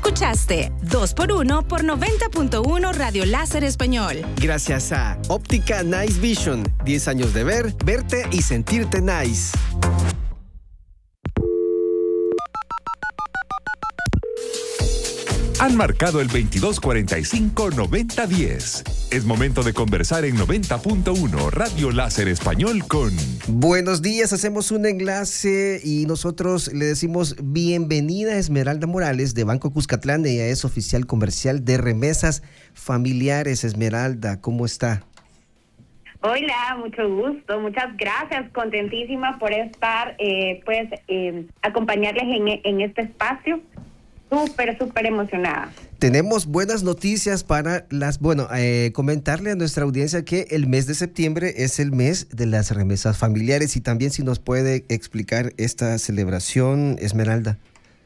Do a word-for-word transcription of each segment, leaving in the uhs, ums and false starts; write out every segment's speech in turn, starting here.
Escuchaste dos por uno por noventa punto uno Radio Láser Español. Gracias a Óptica Nice Vision. diez años de ver, verte y sentirte nice. Han marcado el veintidós cuarenta y cinco noventa diez. Es momento de conversar en noventa punto uno Radio Láser Español con... Buenos días, hacemos un enlace y nosotros le decimos bienvenida a Esmeralda Morales de Banco Cuscatlán. Ella es oficial comercial de remesas familiares. Esmeralda, ¿cómo está? Hola, mucho gusto, muchas gracias, contentísima por estar, eh, pues, eh, acompañarles en, en este espacio. Súper, súper emocionada. Tenemos buenas noticias para las, bueno, eh, comentarle a nuestra audiencia que el mes de septiembre es el mes de las remesas familiares y también si nos puede explicar esta celebración, Esmeralda.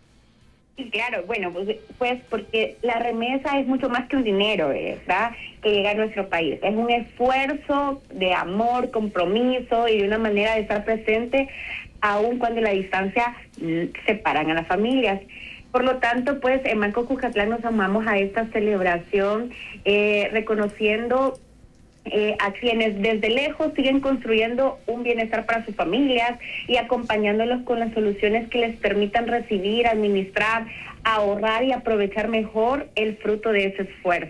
Sí, claro, bueno, pues, pues porque la remesa es mucho más que un dinero, ¿verdad?, que llega a nuestro país. Es un esfuerzo de amor, compromiso y de una manera de estar presente aun cuando la distancia separan a las familias. Por lo tanto, pues en Banco Cuscatlán nos sumamos a esta celebración eh, reconociendo eh, a quienes desde lejos siguen construyendo un bienestar para sus familias y acompañándolos con las soluciones que les permitan recibir, administrar, ahorrar y aprovechar mejor el fruto de ese esfuerzo.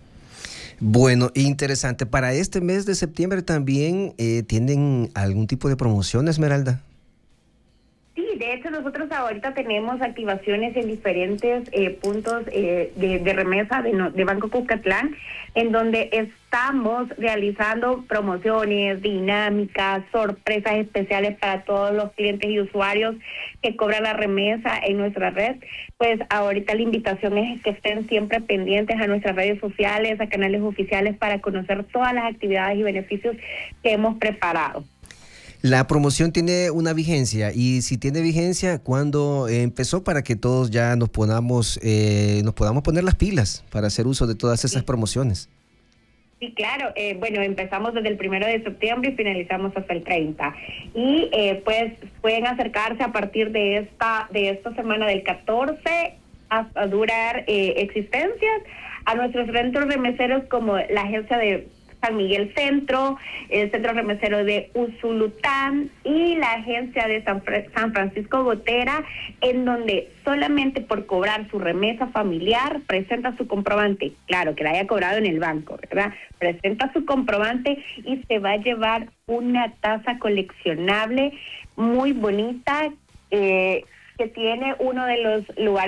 Bueno, interesante. Para este mes de septiembre también eh, ¿tienen algún tipo de promoción, Esmeralda? Sí, de hecho nosotros ahorita tenemos activaciones en diferentes eh, puntos eh, de, de remesa de, no, de Banco Cuscatlán, en donde estamos realizando promociones, dinámicas, sorpresas especiales para todos los clientes y usuarios que cobran la remesa en nuestra red. Pues ahorita la invitación es que estén siempre pendientes a nuestras redes sociales, a canales oficiales para conocer todas las actividades y beneficios que hemos preparado. La promoción tiene una vigencia y si tiene vigencia, ¿cuándo empezó para que todos ya nos podamos, eh, nos podamos poner las pilas para hacer uso de todas esas sí. promociones? Sí, claro. Eh, bueno, empezamos desde el primero de septiembre y finalizamos hasta el treinta. Y eh, pues pueden acercarse a partir de esta, de esta semana del catorce hasta durar eh, existencias a nuestros centros remeseros como la agencia de San Miguel Centro, el Centro Remesero de Usulután y la agencia de San, San Francisco Gotera, en donde solamente por cobrar su remesa familiar presenta su comprobante, claro, que la haya cobrado en el banco, ¿verdad? Presenta su comprobante y se va a llevar una taza coleccionable muy bonita eh, que tiene uno de los lugares